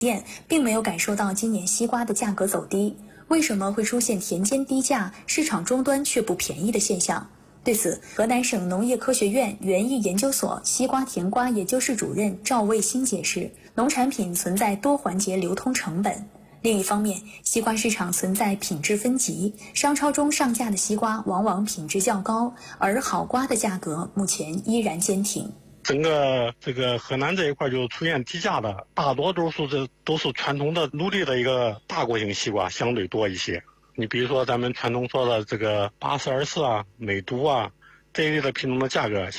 店并没有感受到今年西瓜的价格走低，为什么会出现田间低价、市场终端却不便宜的现象？对此，河南省农业科学院园艺研究所西瓜甜瓜研究室主任赵卫星解释，农产品存在多环节流通成本。另一方面，西瓜市场存在品质分级，商超中上架的西瓜往往品质较高，而好瓜的价格目前依然坚挺。 整个这个河南这一块就出现低价的，大多都是传统的努力的一个大国型西瓜相对多一些。你比如说咱们传统说的这个8424啊、美都啊这一类的品种的价格